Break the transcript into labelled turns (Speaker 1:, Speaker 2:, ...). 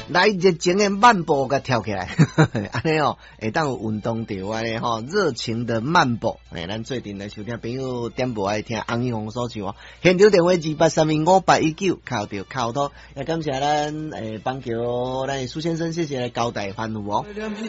Speaker 1: 来热情的漫步甲跳起来，安尼哦，会当有运动到安尼吼，热情的漫步。咱最近来收听朋友点播爱听洪一红所唱哦，现场电话28325819，靠头，也感谢咱棒球咱苏先生，谢谢来交代欢呼哦。